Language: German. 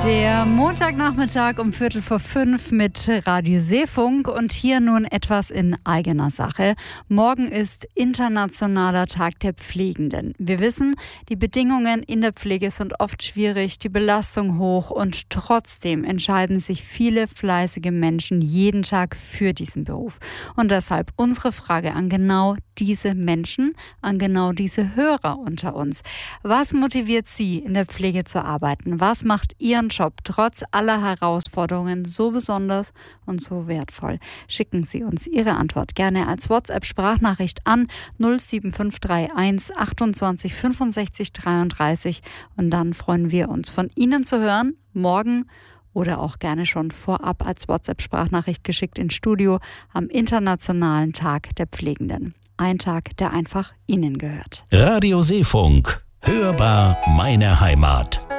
Der Montagnachmittag um 4:45 mit Radio Seefunk und hier nun etwas in eigener Sache. Morgen ist Internationaler Tag der Pflegenden. Wir wissen, die Bedingungen in der Pflege sind oft schwierig, die Belastung hoch und trotzdem entscheiden sich viele fleißige Menschen jeden Tag für diesen Beruf. Und deshalb unsere Frage an genau diese Menschen, an genau diese Hörer unter uns. Was motiviert Sie, in der Pflege zu arbeiten? Was macht Ihren Job trotz aller Herausforderungen so besonders und so wertvoll? Schicken Sie uns Ihre Antwort gerne als WhatsApp-Sprachnachricht an 07531 28 65 33 und dann freuen wir uns, von Ihnen zu hören, morgen oder auch gerne schon vorab als WhatsApp-Sprachnachricht geschickt ins Studio am Internationalen Tag der Pflegenden. Ein Tag, der einfach Ihnen gehört. Radio Seefunk. Hörbar meine Heimat.